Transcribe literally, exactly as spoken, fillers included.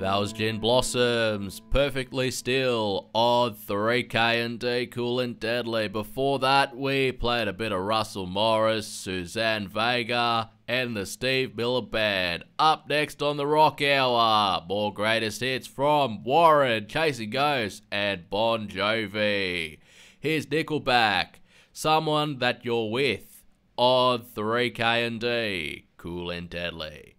That was Gin Blossoms, Perfectly Still, on three K and D, Cool and Deadly. Before that, we played a bit of Russell Morris, Suzanne Vega, and the Steve Miller Band. Up next on the Rock Hour, more greatest hits from Warren, Chasing Ghosts, and Bon Jovi. Here's Nickelback, Someone That You're With, on three K and D, Cool and Deadly.